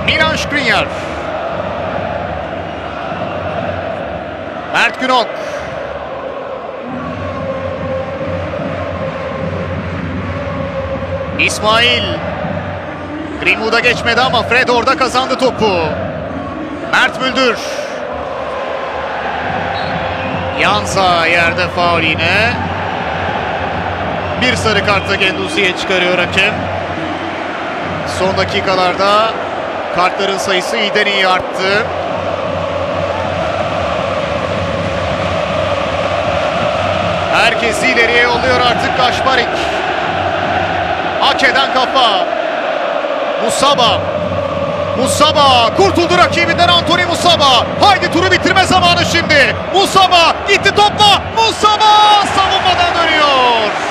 Milan Skriniar. Mert Günok. İsmail. Greenwood'a geçmedi ama Fred orada kazandı topu. Mert Müldür. Yanza yerde faul yine. Bir sarı kartla Guendouzi'ye çıkarıyor hakem. Son dakikalarda kartların sayısı iyiden iyi arttı. Herkesi ileriye yolluyor artık Kaşparik. Ake'den kafa. Musaba kurtuldu rakibinden, Anthony Musaba. Haydi turu bitirme zamanı şimdi. Musaba gitti topla. Musaba savunmadan dönüyor.